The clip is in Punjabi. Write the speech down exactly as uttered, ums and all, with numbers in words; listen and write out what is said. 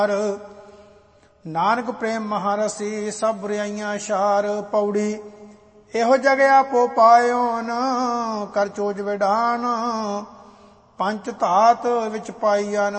ਨਾਨਕ ਪ੍ਰੇਮ ਮਹਾਰਸੀ ਸਭ ਬੁਰਾਈਆਂ ਛਾਰ। ਪੌੜੀ ਇਹੋ ਜਗ ਆਪੋ ਪਾਇਓਨ ਕਰ ਚੋਜ ਵਿਡਾਨ। ਪੰਚ ਧਾਤ ਵਿੱਚ ਪਾਈਨ